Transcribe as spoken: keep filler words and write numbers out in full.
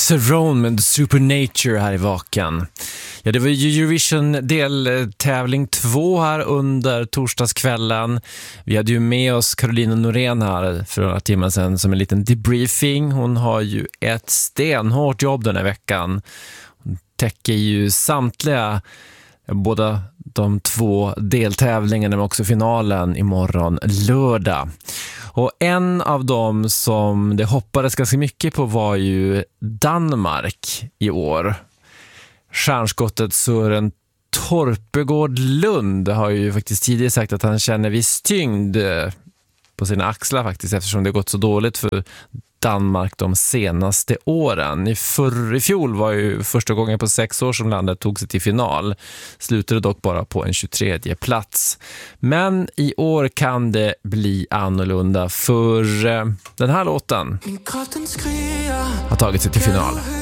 Cerrone med Supernature här i Vaken. Ja, det var ju Eurovision deltävling två här under torsdagskvällen. Vi hade ju med oss Carolina Norén här för några timmar sedan som en liten debriefing. Hon har ju ett stenhårt jobb den här veckan. Hon täcker ju samtliga, båda de två deltävlingarna men också finalen imorgon lördag. Och en av dem som det hoppades ganska mycket på var ju Danmark i år. Stjärnskottet Søren Torpegård Lund har ju faktiskt tidigare sagt att han känner viss tyngd på sina axlar faktiskt, eftersom det gått så dåligt för Danmark de senaste åren. I, förr, I fjol var ju första gången på sex år som landet tog sig till final. Slutade dock bara på en tjugotredje plats. Men i år kan det bli annorlunda, för den här låten har tagit sig till final.